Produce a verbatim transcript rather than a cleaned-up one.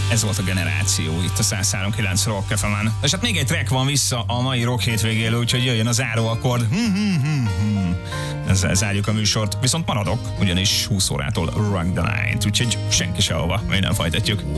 Ez volt a generáció itt a száz három kilenc Rock ef emen. És hát még egy track van vissza a mai Rock hétvégéről, úgyhogy jöjjön a záróakkord. Ezzel zárjuk a műsort. Viszont maradok, ugyanis húsz órától Rock the Night, úgyhogy senki sehova, mi nem fajtatjuk.